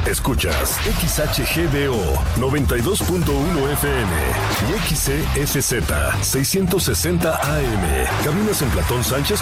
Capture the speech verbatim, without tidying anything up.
Escuchas X H G D O noventa y dos punto uno F M y X C F Z seiscientos sesenta A M. Cabinas en Platón Sánchez